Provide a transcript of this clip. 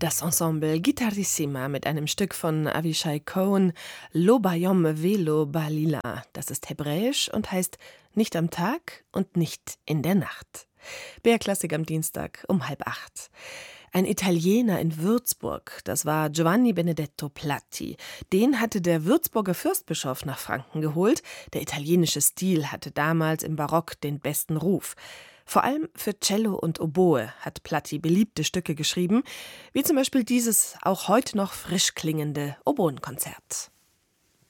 Das Ensemble Gitarrissima mit einem Stück von Avishai Cohen, Lo Bayom Velo Balila. Das ist hebräisch und heißt nicht am Tag und nicht in der Nacht. BR-Klassik am Dienstag um 7:30. Ein Italiener in Würzburg, das war Giovanni Benedetto Platti. Den hatte der Würzburger Fürstbischof nach Franken geholt. Der italienische Stil hatte damals im Barock den besten Ruf. Vor allem für Cello und Oboe hat Platti beliebte Stücke geschrieben, wie zum Beispiel dieses auch heute noch frisch klingende Oboenkonzert.